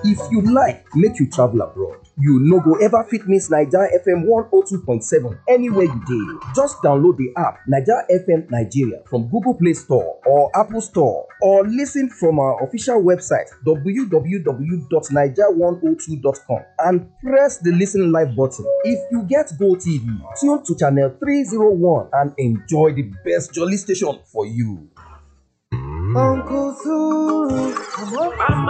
If you like make you travel abroad, you no go ever fit miss Naija FM 102.7 anywhere you dey. Just download the app Naija FM Nigeria from Google Play Store or Apple Store, or listen from our official website www.naija102.com and press the listen live button. If you get Go TV, tune to channel 301 and enjoy the best jolly station for you. Uncle Zuru.